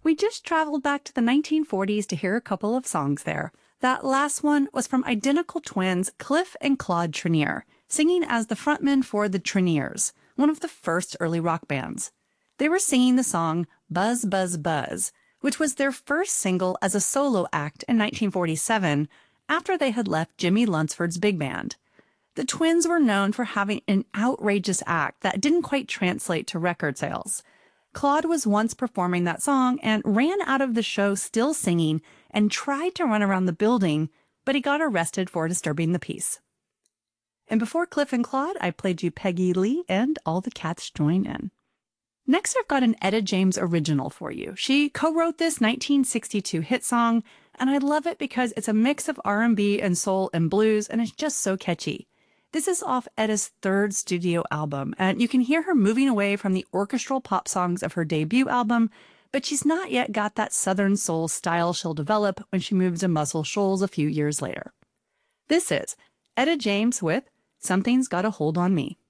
We just traveled back to the 1940s to hear a couple of songs there. That last one was from identical twins Cliff and Claude Trenier, singing as the frontmen for the Treniers, one of the first early rock bands. They were singing the song Buzz, Buzz, Buzz, which was their first single as a solo act in 1947 after they had left Jimmy Lunceford's big band. The twins were known for having an outrageous act that didn't quite translate to record sales. Claude was once performing that song and ran out of the show still singing and tried to run around the building, but he got arrested for disturbing the peace. And before Cliff and Claude, I played you Peggy Lee and All the Cats Join In. Next, I've got an Etta James original for you. She co-wrote this 1962 hit song, and I love it because it's a mix of R&B and soul and blues, and it's just so catchy. This is off Etta's third studio album, and you can hear her moving away from the orchestral pop songs of her debut album, but she's not yet got that Southern soul style she'll develop when she moves to Muscle Shoals a few years later. This is Etta James with Something's Got a Hold on Me.